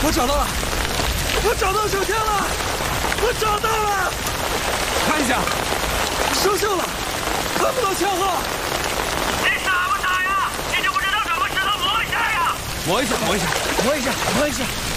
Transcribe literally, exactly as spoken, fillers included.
我找到了，我找到手枪了，我找到了！ 看一下， 生锈了，看不到枪号。 你傻不傻呀？你就不知道怎么石头磨一下呀？ 磨一下，磨一下， 磨一下，磨一下。